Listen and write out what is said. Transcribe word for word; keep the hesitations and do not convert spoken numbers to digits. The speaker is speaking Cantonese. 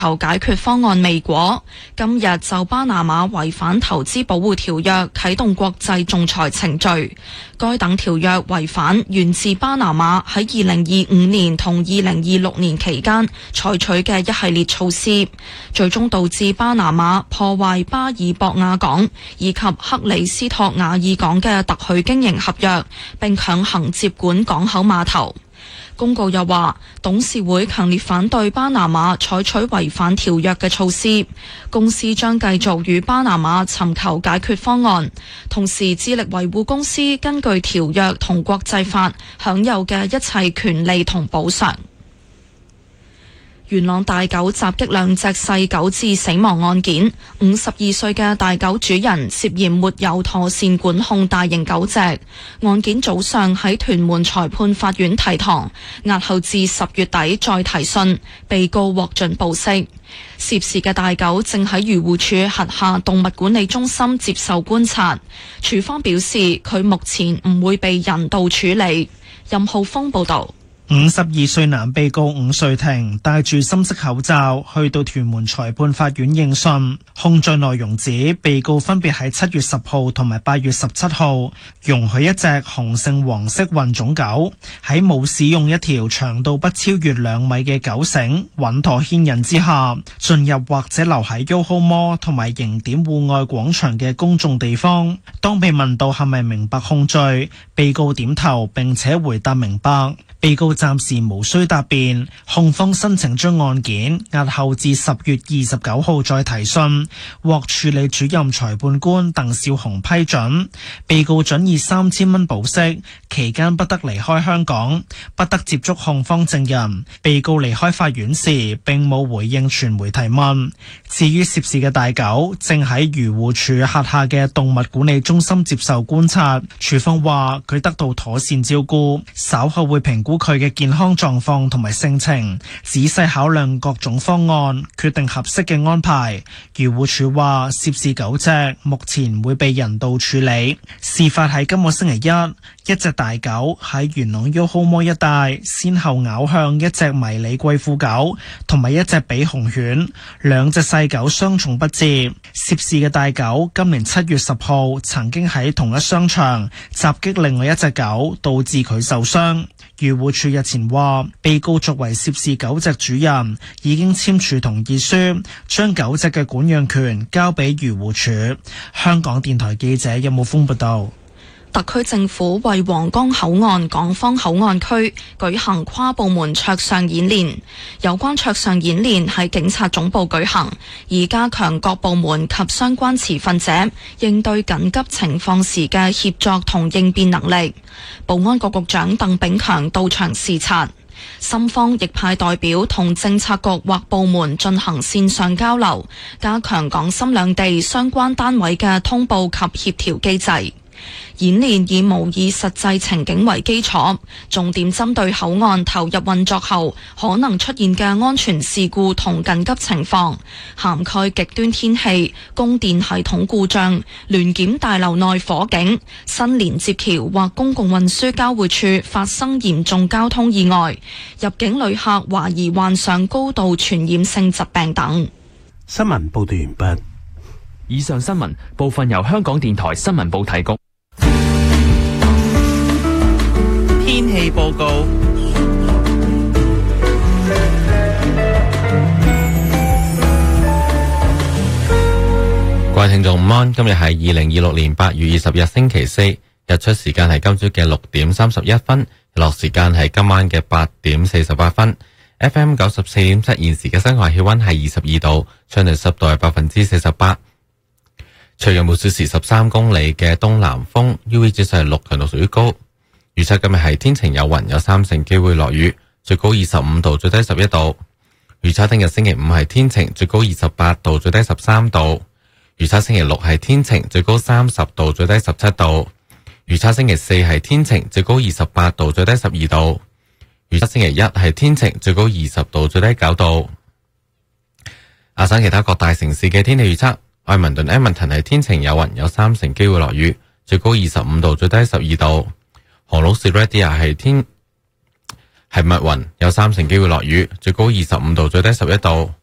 求解決方案未果，今日就巴拿馬違反投資保護條約啟動國際仲裁程序。該等條約違反源自巴拿馬喺二零二五年同二零二六年期間採取嘅一系列措施，最終導致巴拿馬破壞巴爾博亞港以及克里斯托瓦爾港嘅特許經營合約，並強行接管港口碼頭。公告又話，董事會強烈反對巴拿馬採取違反條約嘅措施，公司將繼續與巴拿馬尋求解決方案，同時致力維護公司根據條約同國際法享有嘅一切權利同補償。元朗大狗襲擊兩隻細狗致死亡案件，五十二歲嘅大狗主人涉嫌沒有妥善管控大型狗隻，案件早上喺屯門裁判法院提堂，押後至十月底再提訊，被告獲准保釋。涉事嘅大狗正喺漁護署轄下動物管理中心接受觀察，署方表示佢目前唔會被人道處理。任浩峰報導。 五十二歲男被告伍瑞庭戴住深色口罩去到屯門裁判法院應訊，控罪內容指被告分別喺七月十號同埋八月十七號容許一隻雄性黃色混種狗喺冇使用一條長度不超越兩米嘅狗繩穩妥牽引之下進入或者留喺 Yoho Mall 同埋迎點戶外廣場嘅公眾地方。當被問到係咪明白控罪，被告點頭並且回答明白。被告暫時無需答辯，控方申請將案件押後至十月二十九號再提訊，獲處理主任裁判官鄧少雄批准。被告准以三千蚊保釋，期間不得離開香港，不得接觸控方證人。被告離開法院時並冇回應傳媒提問。至於涉事嘅大狗，正喺漁護署轄下嘅動物管理中心接受觀察，署方話佢得到妥善照顧，稍後會評估佢嘅健康狀況同埋性情，仔細考量各種方案，決定合適嘅安排。漁護署話涉事狗隻目前會被人道處理。事發喺今個星期一，一隻大狗喺元朗 Yoho Mall 一帶先後咬向一隻迷你貴婦狗同埋一隻比熊犬，兩隻細狗傷重不治。涉事嘅大狗今年七月十號曾經喺同一商場襲擊另外一隻狗，導致佢受傷。漁護署日前話，被告作為涉事狗隻主人，已經簽署同意書，將狗隻嘅管養權交俾漁護署。香港電台記者任武峰報道。 特區政府為皇崗口岸港方口岸區舉行跨部門桌上演練，有關桌上演練喺警察總部舉行，以加強各部門及相關持份者應對緊急情況時嘅協作同應變能力。保安局局長鄧炳強到場視察，深方亦派代表同政策局或部門進行線上交流，加強港深兩地相關單位嘅通報及協調機制。演練以模擬實際情景為基礎，重點針對口岸投入運作後可能出現嘅安全事故同緊急情況，涵蓋極端天氣、供電系統故障、聯檢大樓內火警、新連接橋或公共運輸交匯處發生嚴重交通意外、入境旅客懷疑患上高度傳染性疾病等。 新聞報道完畢。 以上新聞部分由香港電台新聞部提供。 天氣報告。 各位聽眾午安，今日係二零二六年八月二十日星期四，日出時間係今朝嘅六點三十一分，日落時間係今晚嘅八點四十八分。F M 九十四點七，現時嘅室外氣溫係二十二度，相對濕度係百分之四十八。吹近每小時十三公里嘅東南風 ，U V 指數係六，強度屬於高。預測今日係天晴有雲，有三成機會落雨，最高二十五度，最低十一度。預測聽日星期五係天晴，最高二十八度，最低十三度。預測星期六係天晴，最高三十度，最低十七度。預測星期四係天晴，最高二十八度，最低十二度。預測星期一係天晴，最高二十度，最低九度。亞省其他各大城市嘅天氣預測：愛民頓 Edmonton 係天晴有雲，有三成機會落雨，最高二十五度，最低十二度。荷魯士 Redia 係天係密雲，有三成機會落雨，最高二十五度，最低十一度。